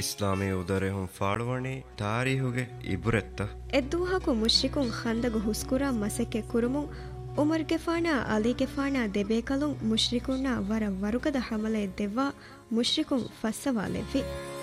ಇಸ್ಲಾಮಿ ಉದರೆಹುಂ ಫಾಳುವಣಿ ತಾರೀಹುಗೆ ಇಬುರೆತ್ತ ಎದ್ದುಹಾಕು ಮುಶ್ರಿಕುಂ ಖಂದಗು ಹುಸ್ಕುರಾ ಮಸಕ್ಕೆ ಕುರುಮುಂ ಉಮರ್ ಗೆಫಾಣ ಅಲಿ ಗೆಫಾಣ ದೆಬೇಕಲುಂ ಮುಶ್ರಿಕುನ್ನ ವರ ವರುಗದ ಹಮಲೆ ದೆವ್ವಾ ಮುಶ್ರಿಕುಂ ಫಸ್ಸವಾಲೆವ್ವಿ